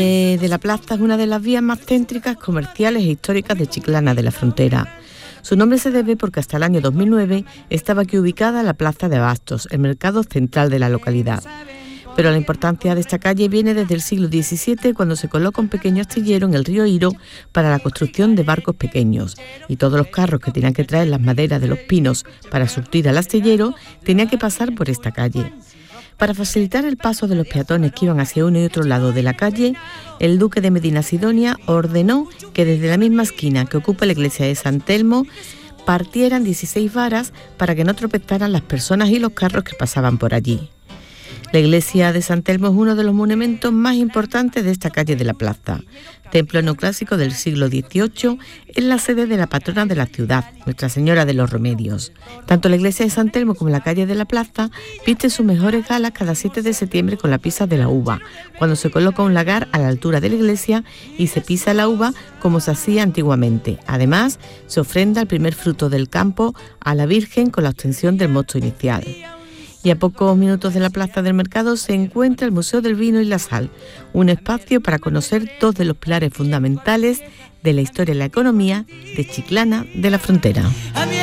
De la Plaza es una de las vías más céntricas, comerciales e históricas de Chiclana de la Frontera. Su nombre se debe porque hasta el año 2009 estaba aquí ubicada la Plaza de Abastos, el mercado central de la localidad. Pero la importancia de esta calle viene desde el siglo XVII, cuando se coloca un pequeño astillero en el río Iro para la construcción de barcos pequeños, y todos los carros que tenían que traer las maderas de los pinos para surtir al astillero tenían que pasar por esta calle. Para facilitar el paso de los peatones que iban hacia uno y otro lado de la calle, el duque de Medina Sidonia ordenó que desde la misma esquina que ocupa la iglesia de San Telmo partieran 16 varas para que no tropezaran las personas y los carros que pasaban por allí. La iglesia de San Telmo es uno de los monumentos más importantes de esta calle de la Plaza. Templo neoclásico del siglo XVIII, es la sede de la patrona de la ciudad, Nuestra Señora de los Remedios. Tanto la iglesia de San Telmo como la calle de la Plaza viste sus mejores galas cada 7 de septiembre con la pisa de la uva, cuando se coloca un lagar a la altura de la iglesia y se pisa la uva como se hacía antiguamente. Además, se ofrenda el primer fruto del campo a la Virgen con la obtención del mosto inicial. Y a pocos minutos de la Plaza del Mercado se encuentra el Museo del Vino y la Sal, un espacio para conocer dos de los pilares fundamentales de la historia y la economía de Chiclana de la Frontera.